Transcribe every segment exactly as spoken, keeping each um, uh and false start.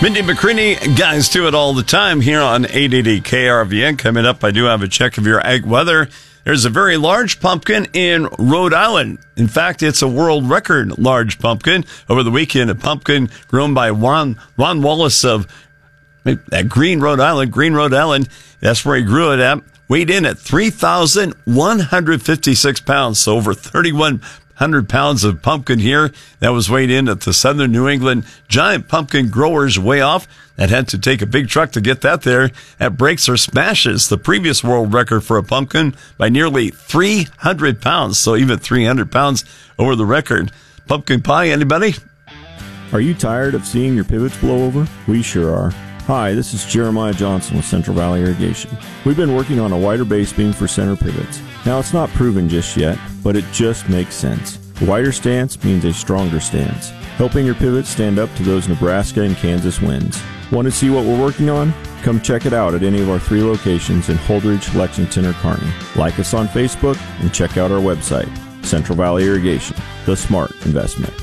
Mindy McCready, guys do it all the time here on eight eighty K R V N. Coming up, I do have a check of your ag weather. There's a very large pumpkin in Rhode Island. In fact, it's a world record large pumpkin. Over the weekend, a pumpkin grown by Juan, Juan Wallace of at Green, Rhode Island. Green, Rhode Island, that's where he grew it at. Weighed in at three thousand one hundred fifty-six pounds, so over thirty-one hundred pounds of pumpkin here. That was weighed in at the Southern New England Giant Pumpkin Growers Way Off. That had to take a big truck to get that there. That breaks or smashes the previous world record for a pumpkin by nearly three hundred pounds. So even three hundred pounds over the record. Pumpkin pie, anybody? Are you tired of seeing your pivots blow over? We sure are. Hi, this is Jeremiah Johnson with Central Valley Irrigation. We've been working on a wider base beam for center pivots. Now, it's not proven just yet, but it just makes sense. A wider stance means a stronger stance, helping your pivots stand up to those Nebraska and Kansas winds. Want to see what we're working on? Come check it out at any of our three locations in Holdridge, Lexington, or Kearney. Like us on Facebook and check out our website, Central Valley Irrigation, the smart investment.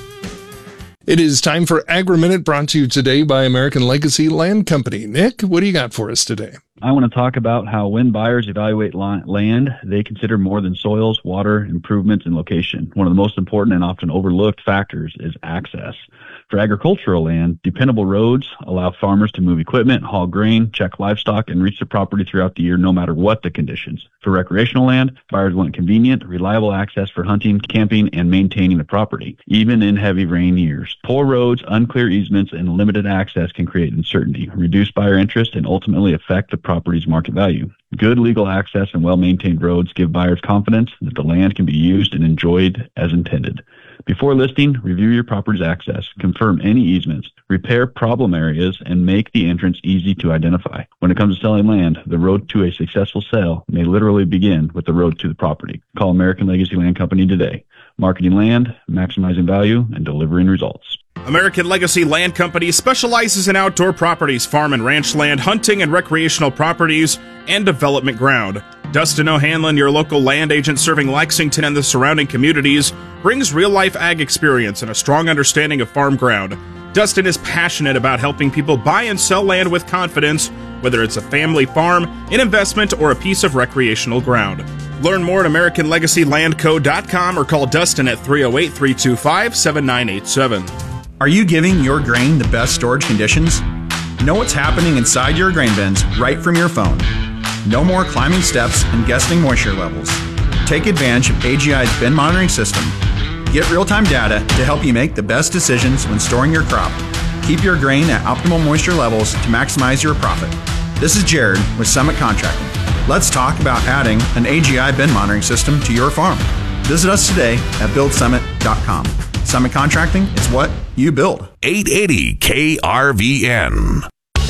It is time for Agri-Minute, brought to you today by American Legacy Land Company. Nick, what do you got for us today? I want to talk about how when buyers evaluate land, they consider more than soils, water, improvements, and location. One of the most important and often overlooked factors is access. For agricultural land, dependable roads allow farmers to move equipment, haul grain, check livestock, and reach the property throughout the year no matter what the conditions. For recreational land, buyers want convenient, reliable access for hunting, camping, and maintaining the property, even in heavy rain years. Poor roads, unclear easements, and limited access can create uncertainty, reduce buyer interest, and ultimately affect the property's market value. Good legal access and well-maintained roads give buyers confidence that the land can be used and enjoyed as intended. Before listing, review your property's access, confirm any easements, repair problem areas, and make the entrance easy to identify. When it comes to selling land, the road to a successful sale may literally begin with the road to the property. Call American Legacy Land Company today. Marketing land, maximizing value, and delivering results. American Legacy Land Company specializes in outdoor properties, farm and ranch land, hunting and recreational properties, and development ground. Dustin O'Hanlon, your local land agent serving Lexington and the surrounding communities, brings real-life ag experience and a strong understanding of farm ground. Dustin is passionate about helping people buy and sell land with confidence, whether it's a family farm, an investment, or a piece of recreational ground. Learn more at American Legacy Land Co dot com or call Dustin at three oh eight, three two five, seven nine eight seven. Are you giving your grain the best storage conditions? Know what's happening inside your grain bins right from your phone. No more climbing steps and guessing moisture levels. Take advantage of A G I's bin monitoring system. Get real-time data to help you make the best decisions when storing your crop. Keep your grain at optimal moisture levels to maximize your profit. This is Jared with Summit Contracting. Let's talk about adding an A G I bin monitoring system to your farm. Visit us today at build summit dot com. Summit Contracting is what you build. eight eighty K R V N.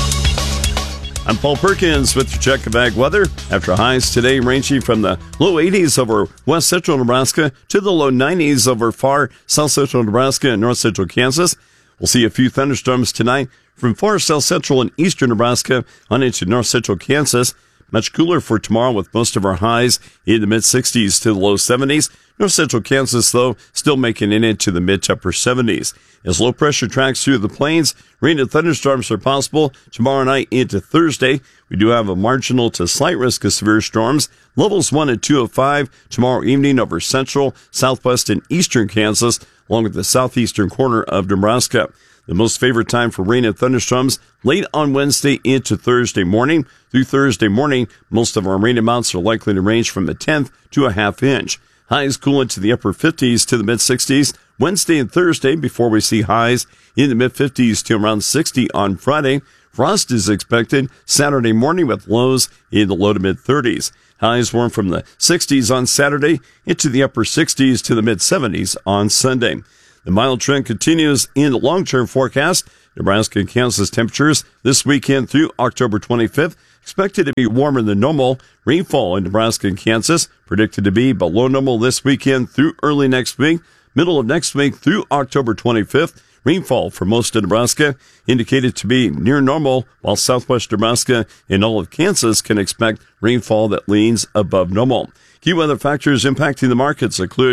I'm Paul Perkins with your check of ag weather. After highs today ranging from the low eighties over west central Nebraska to the low nineties over far south central Nebraska and north central Kansas. We'll see a few thunderstorms tonight from far south central and eastern Nebraska on into north central Kansas. Much cooler for tomorrow with most of our highs in the mid-sixties to the low seventies. North central Kansas, though, still making it into the mid to upper seventies. As low pressure tracks through the plains, rain and thunderstorms are possible tomorrow night into Thursday. We do have a marginal to slight risk of severe storms. Levels one and two of five tomorrow evening over central, southwest, and eastern Kansas, along with the southeastern corner of Nebraska. The most favorite time for rain and thunderstorms late on Wednesday into Thursday morning. Through Thursday morning, most of our rain amounts are likely to range from a tenth to a half inch. Highs cool into the upper fifties to the mid-sixties Wednesday and Thursday before we see highs in the mid-fifties to around sixty on Friday. Frost is expected Saturday morning with lows in the low to mid-thirties. Highs warm from the sixties on Saturday into the upper sixties to the mid-seventies on Sunday. The mild trend continues in the long-term forecast. Nebraska and Kansas temperatures this weekend through October twenty-fifth expected to be warmer than normal. Rainfall in Nebraska and Kansas predicted to be below normal this weekend through early next week. Middle of next week through October twenty-fifth. Rainfall for most of Nebraska indicated to be near normal, while southwest Nebraska and all of Kansas can expect rainfall that leans above normal. Key weather factors impacting the markets include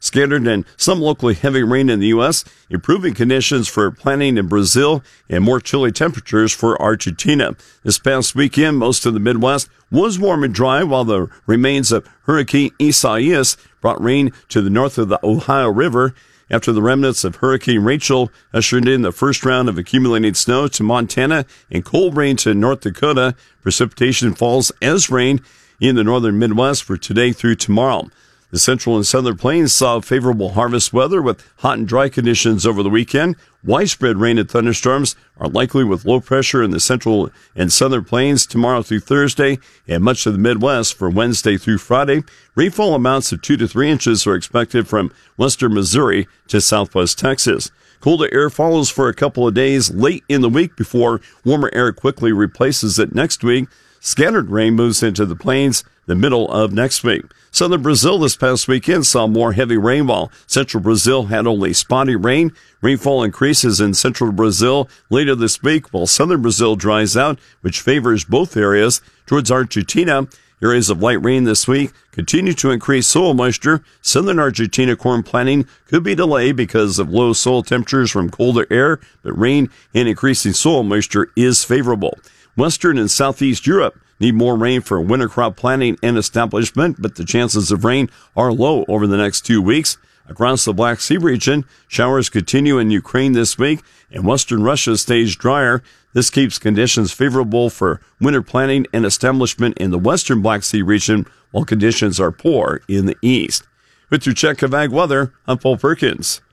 Scattered and some locally heavy rain in the U S, improving conditions for planting in Brazil, and more chilly temperatures for Argentina. This past weekend, most of the Midwest was warm and dry, while the remains of Hurricane Isaias brought rain to the north of the Ohio River. After the remnants of Hurricane Rachel ushered in the first round of accumulated snow to Montana and cold rain to North Dakota, precipitation falls as rain in the northern Midwest for today through tomorrow. The central and southern plains saw favorable harvest weather with hot and dry conditions over the weekend. Widespread rain and thunderstorms are likely with low pressure in the central and southern plains tomorrow through Thursday and much of the Midwest for Wednesday through Friday. Rainfall amounts of two to three inches are expected from western Missouri to southwest Texas. Colder air follows for a couple of days late in the week before warmer air quickly replaces it next week. Scattered rain moves into the plains the middle of next week. Southern Brazil this past weekend saw more heavy rain, while central Brazil had only spotty rain. Rainfall increases in central Brazil later this week, while southern Brazil dries out, which favors both areas. Towards Argentina, areas of light rain this week continue to increase soil moisture. Southern Argentina corn planting could be delayed because of low soil temperatures from colder air, but rain and increasing soil moisture is favorable. Western and Southeast Europe need more rain for winter crop planting and establishment, but the chances of rain are low over the next two weeks. Across the Black Sea region, showers continue in Ukraine this week, and western Russia stays drier. This keeps conditions favorable for winter planting and establishment in the western Black Sea region, while conditions are poor in the east. With your check of ag weather, I'm Paul Perkins.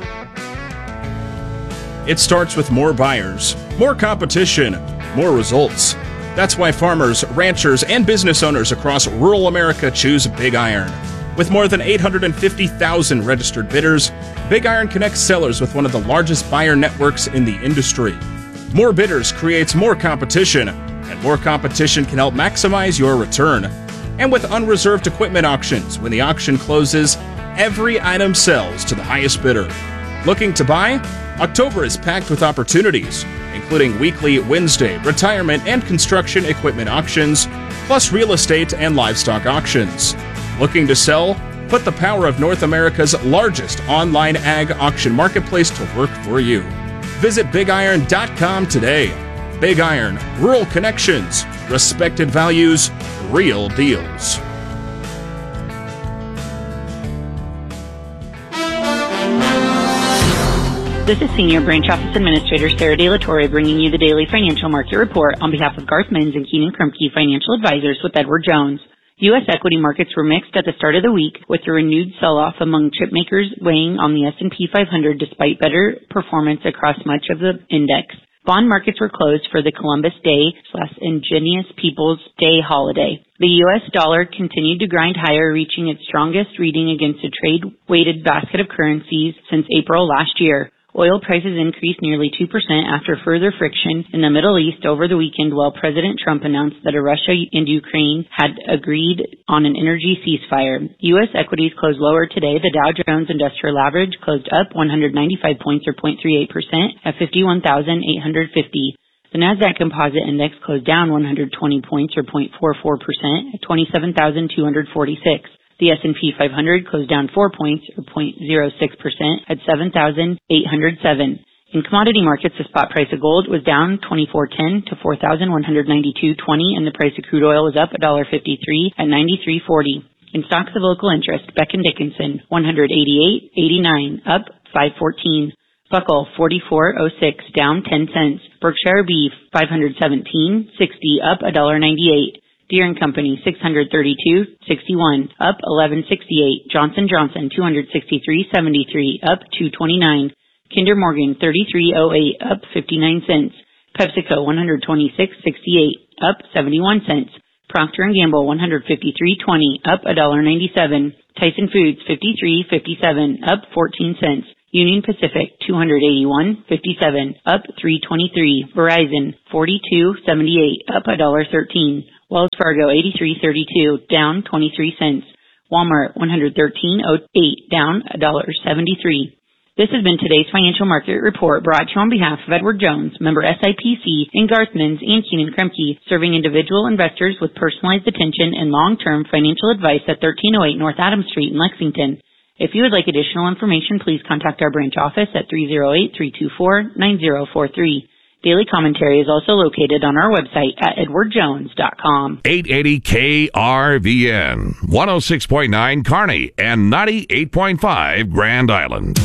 It starts with more buyers, more competition, more results. That's why farmers, ranchers, and business owners across rural America choose Big Iron. With more than eight hundred fifty thousand registered bidders, Big Iron connects sellers with one of the largest buyer networks in the industry. More bidders creates more competition, and more competition can help maximize your return. And with unreserved equipment auctions, when the auction closes, every item sells to the highest bidder. Looking to buy? October is packed with opportunities, including weekly Wednesday retirement and construction equipment auctions, plus real estate and livestock auctions. Looking to sell? Put the power of North America's largest online ag auction marketplace to work for you. Visit big iron dot com today. Big Iron, rural connections, respected values, real deals. This is Senior Branch Office Administrator Sarah De La Torre bringing you the daily financial market report on behalf of Garth Menz and Keenan Krumke Financial Advisors with Edward Jones. U S equity markets were mixed at the start of the week, with a renewed sell-off among chip makers weighing on the S and P five hundred despite better performance across much of the index. Bond markets were closed for the Columbus Day slash Indigenous Peoples Day holiday. The U S dollar continued to grind higher, reaching its strongest reading against a trade-weighted basket of currencies since April last year. Oil prices increased nearly two percent after further friction in the Middle East over the weekend, while President Trump announced that Russia and Ukraine had agreed on an energy ceasefire. U S equities closed lower today. The Dow Jones Industrial Average closed up one hundred ninety-five points or zero point three eight percent at fifty-one thousand eight hundred fifty. The Nasdaq Composite Index closed down one hundred twenty points or zero point four four percent at twenty-seven thousand two hundred forty-six. The S and P five hundred closed down four points or zero point zero six percent at seven thousand eight hundred seven. In commodity markets, the spot price of gold was down twenty-four ten to four thousand one hundred ninety-two twenty, and the price of crude oil was up one dollar fifty-three at ninety-three forty. In stocks of local interest, Beck and Dickinson one eighty-eight eighty-nine up five fourteen. Buckle forty-four oh six down ten cents. Berkshire Beef five seventeen sixty up one dollar ninety-eight. Deere and Company six thirty-two sixty-one up eleven sixty-eight. Johnson Johnson two sixty-three seventy-three up two twenty-nine. Kinder Morgan thirty-three oh eight up fifty-nine cents. PepsiCo one twenty-six sixty-eight up seventy-one cents. Procter and Gamble one fifty-three twenty up one dollar ninety-seven. Tyson Foods fifty-three fifty-seven up fourteen cents. Union Pacific two eighty-one fifty-seven up three twenty-three. Verizon forty-two seventy-eight up one dollar thirteen. Wells Fargo eighty-three thirty-two down twenty-three cents. Walmart one thirteen oh eight down one dollar seventy-three. This has been today's financial market report brought to you on behalf of Edward Jones, member S I P C, and Garth Menz and Keenan Krumke, serving individual investors with personalized attention and long-term financial advice at thirteen oh eight North Adams Street in Lexington. If you would like additional information, please contact our branch office at three oh eight, three two four, nine oh four three. Daily commentary is also located on our website at edward jones dot com. eight eighty K R V N, one oh six point nine Kearney, and ninety-eight point five Grand Island.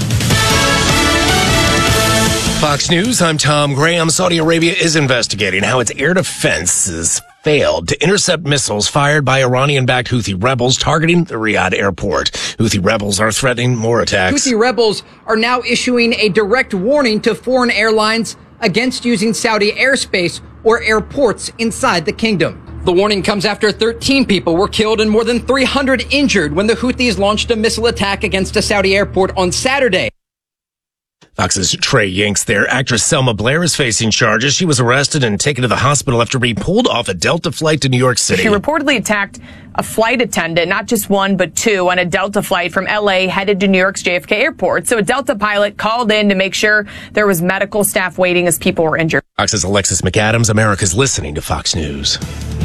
Fox News, I'm Tom Graham. Saudi Arabia is investigating how its air defenses failed to intercept missiles fired by Iranian-backed Houthi rebels targeting the Riyadh airport. Houthi rebels are threatening more attacks. Houthi rebels are now issuing a direct warning to foreign airlines against using Saudi airspace or airports inside the kingdom. The warning comes after thirteen people were killed and more than three hundred injured when the Houthis launched a missile attack against a Saudi airport on Saturday. Fox's Trey Yanks there. Actress Selma Blair is facing charges. She was arrested and taken to the hospital after being pulled off a Delta flight to New York City. She reportedly attacked a flight attendant, not just one, but two, on a Delta flight from L A headed to New York's J F K airport. So a Delta pilot called in to make sure there was medical staff waiting as people were injured. Fox's Alexis McAdams. America's listening to Fox News.